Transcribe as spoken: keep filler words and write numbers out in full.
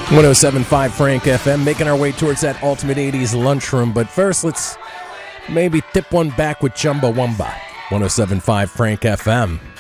one oh seven point five Frank F M, making our way towards that Ultimate eighties lunchroom. But first, let's maybe tip one back with Chumbawamba. one oh seven point five Frank F M.